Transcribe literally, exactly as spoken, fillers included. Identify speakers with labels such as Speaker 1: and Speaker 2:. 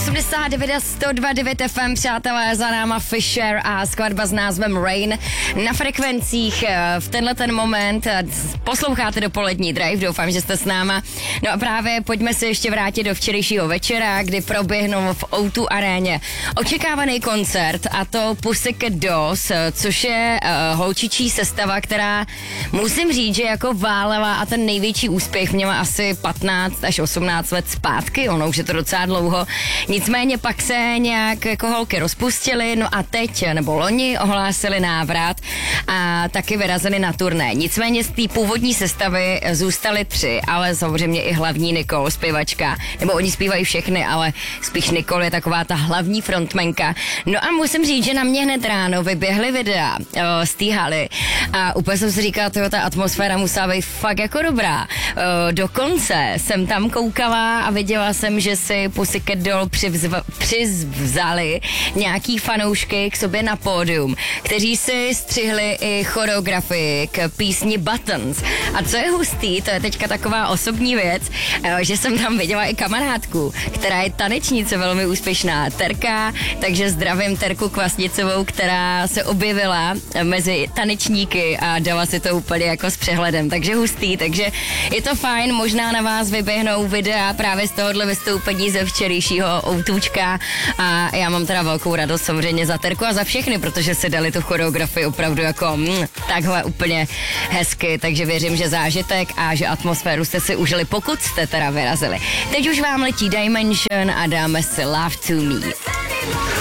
Speaker 1: osmdesát devět a sto dva devět F M, přátelé, za náma Fisher a skladba s názvem Rain na frekvencích. V tenhle ten moment posloucháte Dopolední drive, doufám, že jste s náma. No a právě pojďme se ještě vrátit do včerejšího večera, kdy proběhnul v O dva aréně očekávaný koncert, a to Pussycat Dolls, což je uh, holčičí sestava, která musím říct, že jako válela a ten největší úspěch měla asi patnáct až osmnáct let zpátky, ono už je to docela dlouho. Nicméně pak se nějak jako holky rozpustily, no a teď, nebo loni, ohlásili návrat a taky vyrazili na turné. Nicméně z té původní sestavy zůstaly tři, ale samozřejmě i hlavní Nicole, zpěvačka, nebo oni zpívají všechny, ale spíš Nicole je taková ta hlavní frontmenka. No a musím říct, že na mě hned ráno vyběhly videa o, z té haly a úplně jsem si říkala, že ta atmosféra musela být fakt jako dobrá. O, dokonce jsem tam koukala a viděla jsem, že si Pussycat Doll přivzva, přizvzali nějaký fanoušky k sobě na pódium, kteří si střihli i choreografii k písni Buttons. A co je hustý, to je teďka taková osobní věc, že jsem tam viděla i kamarádku, která je tanečnice velmi úspěšná, Terka, takže zdravím Terku Kvasnicovou, která se objevila mezi tanečníky a dala si to úplně jako s přehledem, takže hustý, takže je to fajn, možná na vás vyběhnou videa právě z tohohle vystoupení ze včerejšího outůčka a já mám teda velkou radost samozřejmě za Terku a za všechny, protože si dali tu choreografii opravdu jako mm, takhle úplně hezky, takže věřím, že zážitek a že atmosféru jste si užili, pokud jste teda vyrazili. Teď už vám letí Dimension a dáme si Love to Me.